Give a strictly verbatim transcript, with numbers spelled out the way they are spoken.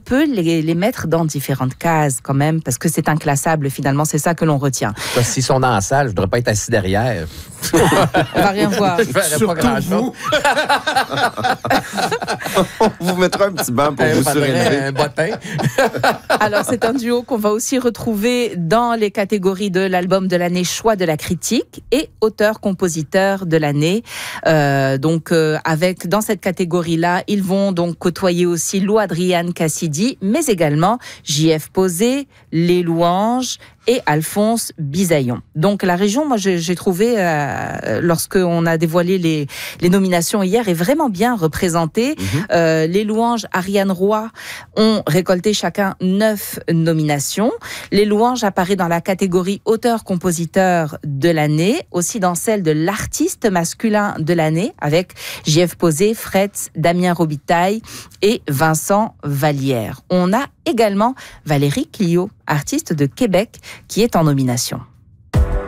peut les, les mettre dans différentes cases quand même, parce que c'est inclassable finalement, c'est ça que l'on retient. Parce que s'ils sont dans la salle, je ne devrais pas être assis derrière. On va rien voir. Je verrais pas grand-chose. On vous mettra un petit banc pour vous surélever. Un bottin. Alors, c'est un duo qu'on va aussi retrouver dans les catégories de l'album de l'année, choix de la critique et auteur-compositeur de l'année. Euh, donc, euh, avec dans cette catégorie-là, ils vont donc côtoyer aussi Lou Adrian Cassidy, mais également J F Posé, Les Louanges et Alphonse Bisaillon. Donc la région, moi j'ai, j'ai trouvé, euh, lorsqu'on a dévoilé les, les nominations hier, est vraiment bien représentée. Mmh. Euh, les Louanges, Ariane Roy ont récolté chacun neuf nominations. Les Louanges apparaît dans la catégorie auteur-compositeur de l'année, aussi dans celle de l'artiste masculin de l'année, avec J F Posé, Fretz, Damien Robitaille et Vincent Vallière. On a également Valérie Clio, artiste de Québec, qui est en nomination.